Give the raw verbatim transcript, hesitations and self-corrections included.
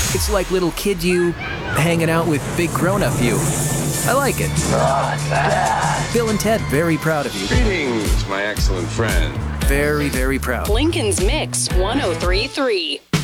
It's like little kid you hanging out with big grown-up you. I like it. Bill and Ted, very proud of you. Greetings, my excellent friend. Very, very proud. Lincoln's Mix one oh three point three.